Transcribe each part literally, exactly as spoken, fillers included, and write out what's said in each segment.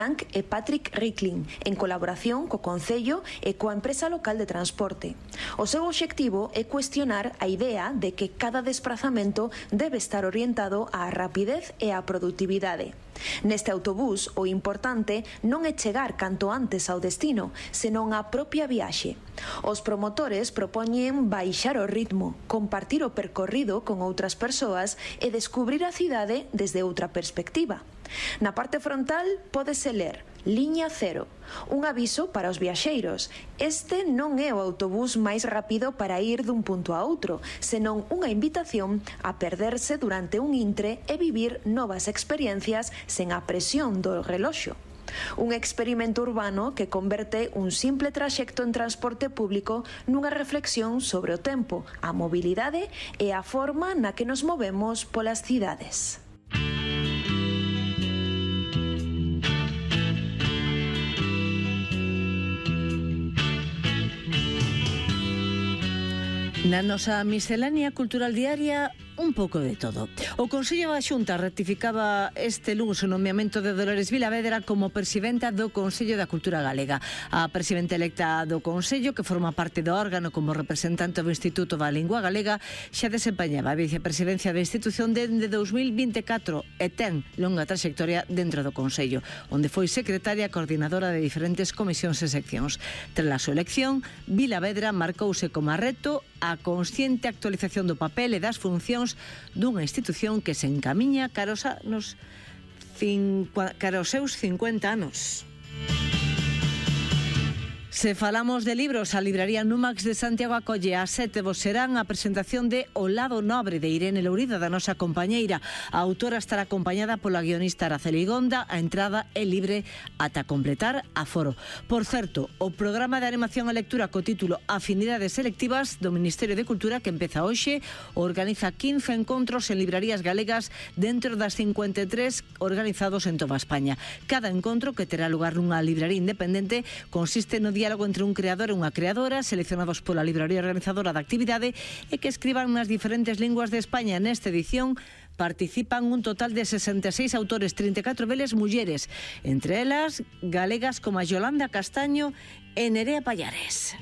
Frank e Patrick Ricklin, en colaboración co Concello e coa empresa local de transporte. O seu obxectivo é cuestionar a idea de que cada desprazamento debe estar orientado á rapidez e á produtividade. Neste autobús, o importante non é chegar canto antes ao destino, senón a propia viaxe. Os promotores propoñen baixar o ritmo, compartir o percorrido con outras persoas e descubrir a cidade desde outra perspectiva. Na parte frontal pódese ler Liña Cero, un aviso para os viaxeiros. Este non é o autobús máis rápido para ir dun punto a outro, senón unha invitación a perderse durante un intre e vivir novas experiencias sen a presión do reloxo. Un experimento urbano que converte un simple traxecto en transporte público nunha reflexión sobre o tempo, a mobilidade e a forma na que nos movemos polas cidades. Na nosa miscelánea cultural diaria, un pouco de todo. O Consello da Xunta rectificaba este luns o nomeamento de Dolores Vilavedra como presidenta do Consello da Cultura Galega. A presidenta electa do Consello, que forma parte do órgano como representante do Instituto da Lingua Galega, xa desempeñaba a vicepresidencia da institución dende dous mil vinte e catro e ten longa traxectoria dentro do Consello, onde foi secretaria coordinadora de diferentes comisións e seccións. Tras a súa elección, Vilavedra marcouse como reto a consciente actualización do papel e das funcións dunha institución que se encamiña cara aos, anos, cara aos seus cincuenta anos. Se falamos de libros, a libraría Numax de Santiago acolle a sete vos serán a presentación de O lado nobre de Irene Lourida, da nosa compañeira. A autora estará acompañada pola guionista Araceli Gonda. A entrada é libre ata completar aforo. Por certo, o programa de animación a lectura co título Afinidades selectivas do Ministerio de Cultura, que empeza hoxe, organiza quince encontros en librarías galegas dentro das cincuenta e tres organizados en toda España. Cada encontro, que terá lugar nunha libraría independente, consiste no diálogo entre un creador e unha creadora seleccionados pola libraría organizadora da actividade e que escriban nas diferentes linguas de España. Nesta edición participan un total de sesenta e seis autores, trinta e catro deles mulleres, entre elas galegas como a Yolanda Castaño e Nerea Pallares.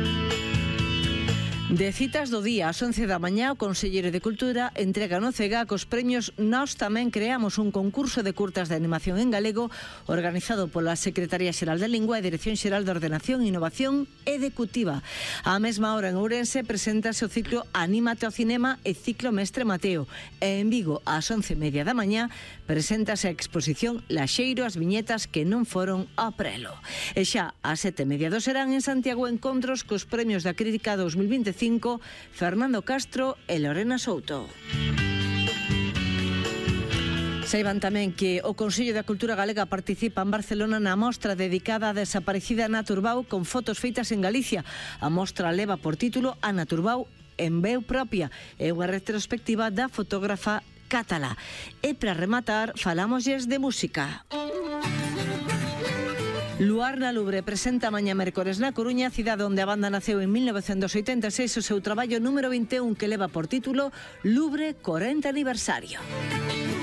De citas do día, ás once da mañá, o Conselleiro de Cultura entrega no CEGAC os premios Nós tamén creamos, un concurso de curtas de animación en galego organizado pola Secretaría Xeral de Lingua e Dirección Xeral de Ordenación, Innovación e Decutiva. Á mesma hora en Ourense preséntase o ciclo Anímate ao Cinema e ciclo Mestre Mateo. E en Vigo, ás once e media da mañá, preséntase a exposición Laxeiro, as viñetas que non foron ao prelo. E xa ás sete e media do serán en Santiago encontros cos premios da Crítica dos mil vinte e cinco, Fernando Castro e Lorena Souto. Saiban tamén que o Consello da Cultura Galega participa en Barcelona na mostra dedicada á desaparecida Ana Turbau con fotos feitas en Galicia. A mostra leva por título Ana Turbau en veu propia. É unha retrospectiva da fotógrafa catalá. E para rematar, falámoslles de música. Luar na Lubre presenta mañá mércores na Coruña, cidade onde a banda naceu en mil novecentos oitenta e seis, o seu traballo número vinte e un, que leva por título Lubre corenta aniversario.